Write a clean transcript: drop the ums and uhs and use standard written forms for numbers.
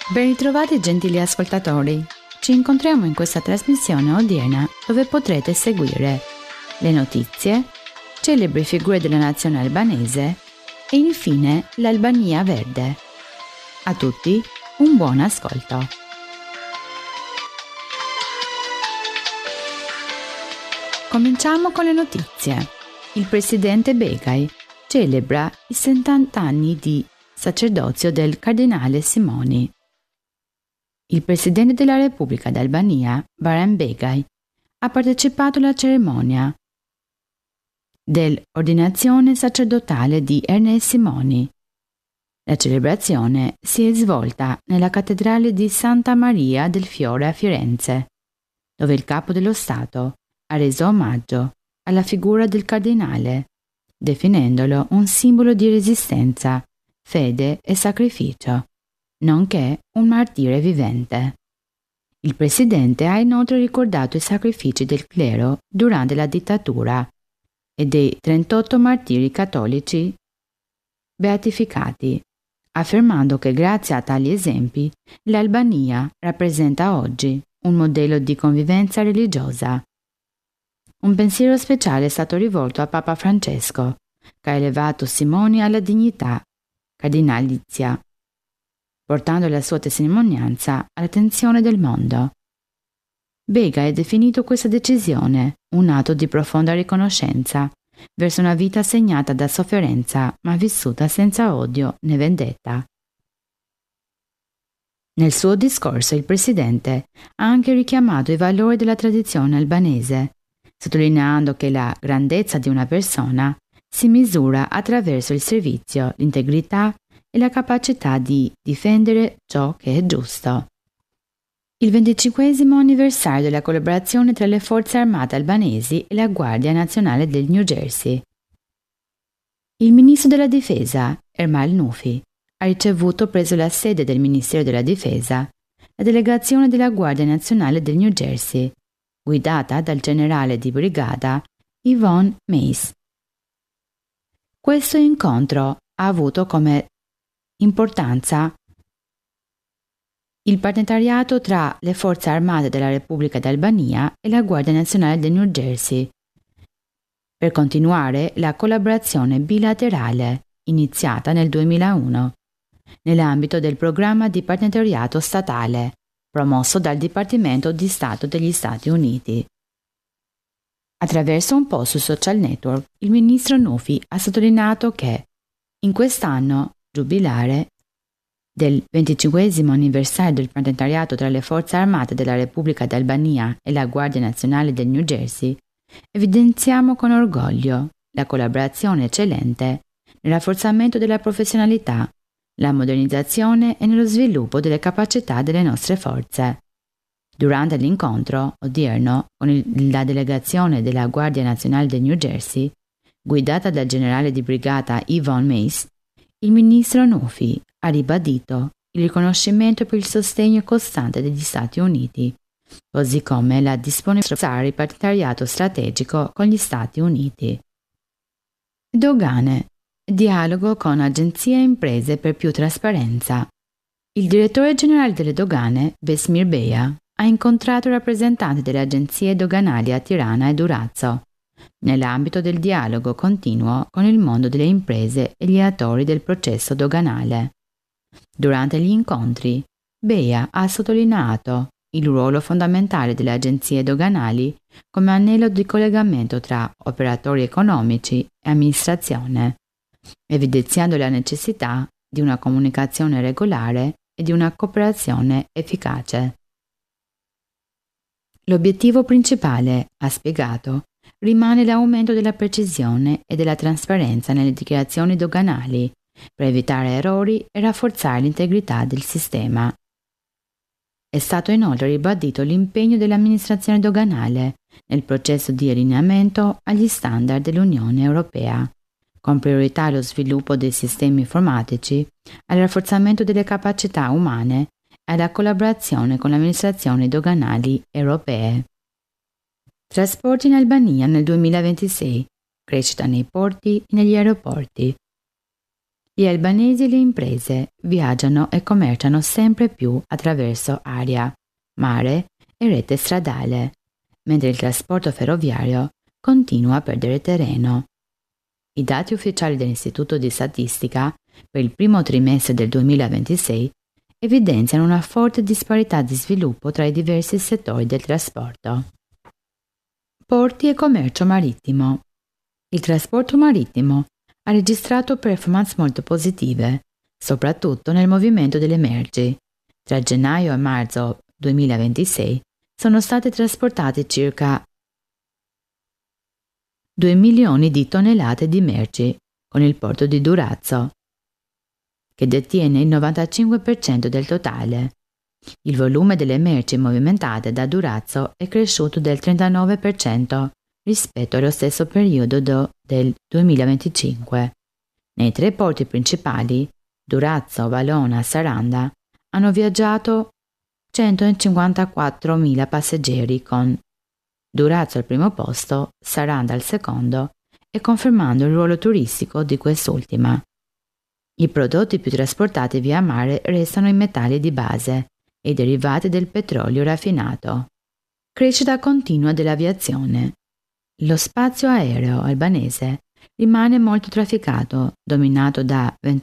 Ben ritrovati gentili ascoltatori, ci incontriamo in questa trasmissione odierna dove potrete seguire le notizie, celebri figure della nazione albanese e infine l'Albania verde. A tutti un buon ascolto. Cominciamo con le notizie. Il presidente Begaj celebra i 70 anni di sacerdozio del cardinale Simoni. Il presidente della Repubblica d'Albania, Bayram Begaj, ha partecipato alla cerimonia dell'ordinazione sacerdotale di Ernest Simoni. La celebrazione si è svolta nella cattedrale di Santa Maria del Fiore a Firenze, dove il capo dello Stato ha reso omaggio alla figura del cardinale, definendolo un simbolo di resistenza, fede e sacrificio, nonché un martire vivente. Il presidente ha inoltre ricordato i sacrifici del clero durante la dittatura e dei 38 martiri cattolici beatificati, affermando che grazie a tali esempi l'Albania rappresenta oggi un modello di convivenza religiosa. Un pensiero speciale è stato rivolto a Papa Francesco, che ha elevato Simoni alla dignità cardinalizia, portando la sua testimonianza all'attenzione del mondo. Begaj ha definito questa decisione un atto di profonda riconoscenza verso una vita segnata da sofferenza ma vissuta senza odio né vendetta. Nel suo discorso il presidente ha anche richiamato i valori della tradizione albanese, sottolineando che la grandezza di una persona si misura attraverso il servizio, l'integrità e la capacità di difendere ciò che è giusto. Il 25° anniversario della collaborazione tra le forze armate albanesi e la Guardia Nazionale del New Jersey. Il ministro della Difesa, Ermal Nufi, ha ricevuto presso la sede del Ministero della Difesa la delegazione della Guardia Nazionale del New Jersey, guidata dal generale di brigata Yvonne Mace. Questo incontro ha avuto come importanza il partenariato tra le forze armate della Repubblica d'Albania e la Guardia Nazionale del New Jersey per continuare la collaborazione bilaterale iniziata nel 2001 nell'ambito del programma di partenariato statale promosso dal Dipartimento di Stato degli Stati Uniti. Attraverso un post su social network, il ministro Nufi ha sottolineato che in quest'anno giubilare del 25° anniversario del partenariato tra le forze armate della Repubblica d'Albania e la Guardia Nazionale del New Jersey, evidenziamo con orgoglio la collaborazione eccellente nel rafforzamento della professionalità, la modernizzazione e nello sviluppo delle capacità delle nostre forze. Durante l'incontro odierno con la delegazione della Guardia Nazionale del New Jersey, guidata dal generale di brigata Yvonne Mace, il ministro Nufi ha ribadito il riconoscimento per il sostegno costante degli Stati Uniti, così come la disponibilità di partenariato strategico con gli Stati Uniti. Dogane. Dialogo con agenzie e imprese per più trasparenza. Il direttore generale delle dogane, Besmir Beja, ha incontrato rappresentanti delle agenzie doganali a Tirana e Durazzo, nell'ambito del dialogo continuo con il mondo delle imprese e gli attori del processo doganale. Durante gli incontri, Beja ha sottolineato il ruolo fondamentale delle agenzie doganali come anello di collegamento tra operatori economici e amministrazione, evidenziando la necessità di una comunicazione regolare e di una cooperazione efficace. L'obiettivo principale, ha spiegato, rimane l'aumento della precisione e della trasparenza nelle dichiarazioni doganali per evitare errori e rafforzare l'integrità del sistema. È stato inoltre ribadito l'impegno dell'amministrazione doganale nel processo di allineamento agli standard dell'Unione Europea, con priorità allo sviluppo dei sistemi informatici, al rafforzamento delle capacità umane e alla collaborazione con le amministrazioni doganali europee. Trasporti in Albania nel 2026, crescita nei porti e negli aeroporti. Gli albanesi e le imprese viaggiano e commerciano sempre più attraverso aria, mare e rete stradale, mentre il trasporto ferroviario continua a perdere terreno. I dati ufficiali dell'Istituto di Statistica per il primo trimestre del 2026 evidenziano una forte disparità di sviluppo tra i diversi settori del trasporto. Porti e commercio marittimo. Il trasporto marittimo ha registrato performance molto positive, soprattutto nel movimento delle merci. Tra gennaio e marzo 2026 sono state trasportate circa 2 milioni di tonnellate di merci con il porto di Durazzo, che detiene il 95% del totale. Il volume delle merci movimentate da Durazzo è cresciuto del 39% rispetto allo stesso periodo del 2025. Nei 3 porti principali, Durazzo, Valona e Saranda, hanno viaggiato 154.000 passeggeri, con Durazzo al primo posto, Saranda al secondo, e confermando il ruolo turistico di quest'ultima. I prodotti più trasportati via mare restano i metalli di base e i derivati del petrolio raffinato. Crescita continua dell'aviazione. Lo spazio aereo albanese rimane molto trafficato, dominato da